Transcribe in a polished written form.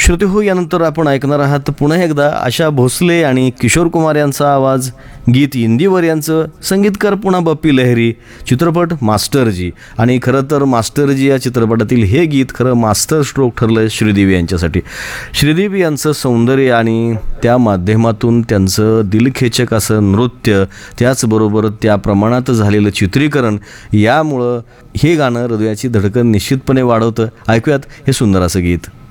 श्रोते हो, यानंतर आपण ऐकणार आहात पुन्हा एकदा आशा भोसले आणि किशोर कुमार यांचा आवाज, गीत इंदिवर यांचं, संगीतकार पुन्हा बप्पी लहिरी, चित्रपट मास्टरजी. आणि खरं तर मास्टरजी या चित्रपटातील हे गीत खरं मास्टर स्ट्रोक ठरलं श्रीदेवी यांच्यासाठी. श्रीदेवी यांचं सौंदर्य आणि त्या माध्यमातून त्यांचं दिलखेचक असं नृत्य, त्याचबरोबर त्या प्रमाणात झालेलं चित्रीकरण, यामुळं हे गाणं हृदयाची धडकन निश्चितपणे वाढवतं. ऐकूयात हे सुंदर असं गीत.